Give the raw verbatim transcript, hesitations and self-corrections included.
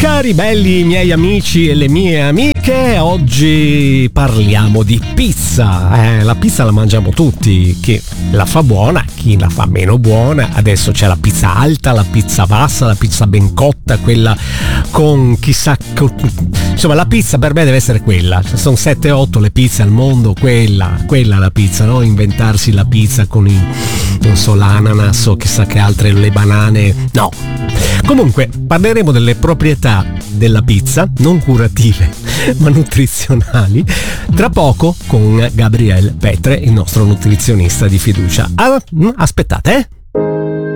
Cari belli miei amici e le mie amiche, oggi parliamo di pizza. Eh, la pizza la mangiamo tutti, chi la fa buona, chi la fa meno buona. Adesso c'è la pizza alta, la pizza bassa, la pizza ben cotta, quella con chissà... Insomma, la pizza per me deve essere quella. Ci sono sette otto le pizze al mondo, quella, quella è la pizza, no? Inventarsi la pizza con i, non so, l'ananas o chissà che altre, le banane, no. Comunque, parleremo delle proprietà della pizza, non curative ma nutrizionali, tra poco con Gabriele Petre, il nostro nutrizionista di fiducia. Ah, aspettate, eh?